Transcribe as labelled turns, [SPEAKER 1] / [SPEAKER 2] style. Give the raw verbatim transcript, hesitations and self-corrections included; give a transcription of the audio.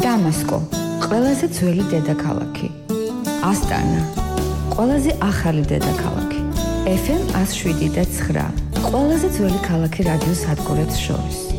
[SPEAKER 1] დამასკო, ყველაზე ძველი დედაქალაქი. ასტანა, ყველაზე ახალი დედაქალაქი. ეფ ემ εκατო შვიდი და ცხრა, ყველაზე ძველი ქალაქი რადიო სადგურებს შორის.